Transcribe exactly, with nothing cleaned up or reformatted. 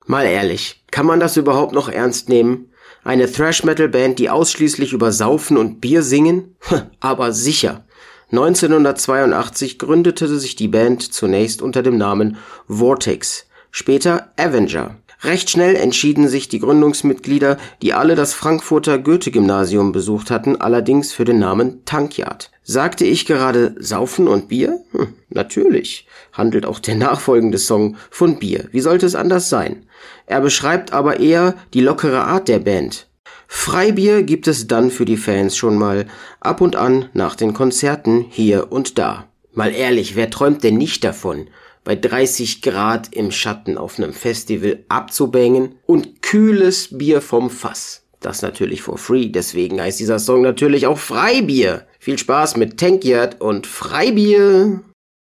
Mal ehrlich, kann man das überhaupt noch ernst nehmen? Eine Thrash-Metal-Band, die ausschließlich über Saufen und Bier singen? Aber sicher. neunzehnhundertzweiundachtzig gründete sich die Band zunächst unter dem Namen Vortex, später Avenger. Recht schnell entschieden sich die Gründungsmitglieder, die alle das Frankfurter Goethe-Gymnasium besucht hatten, allerdings für den Namen Tankyard. Sagte ich gerade Saufen und Bier? Hm, natürlich. Handelt auch der nachfolgende Song von Bier. Wie sollte es anders sein? Er beschreibt aber eher die lockere Art der Band. Freibier gibt es dann für die Fans schon mal ab und an nach den Konzerten hier und da. Mal ehrlich, wer träumt denn nicht davon, bei dreißig Grad im Schatten auf einem Festival abzubängen und kühles Bier vom Fass? Das natürlich for free, deswegen heißt dieser Song natürlich auch Freibier. Viel Spaß mit Tankyard und Freibier!